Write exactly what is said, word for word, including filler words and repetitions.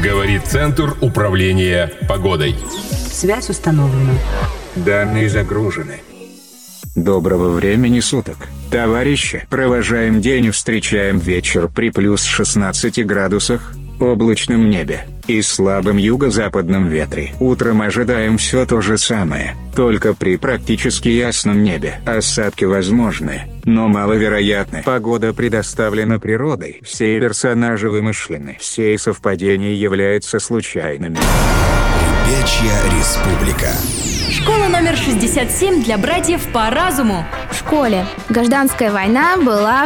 Говорит Центр управления погодой. Связь установлена. Данные загружены. Доброго времени суток, товарищи. Провожаем день и встречаем вечер при плюс шестнадцати градусах, облачном небе и слабом юго-западном ветре. Утром ожидаем все то же самое, только при практически ясном небе. Осадки возможны, но маловероятны. Погода предоставлена природой. Все персонажи вымышлены. Все совпадения являются случайными. Ребячья республика. Школа номер шестьдесят семь для братьев по разуму. В школе гражданская война была